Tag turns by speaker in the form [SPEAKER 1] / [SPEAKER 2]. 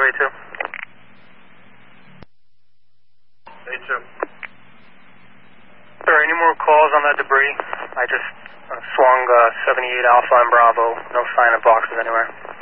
[SPEAKER 1] A2. A2. Sir, any more calls on that debris? I just swung 78 Alpha and Bravo. No sign of boxes anywhere.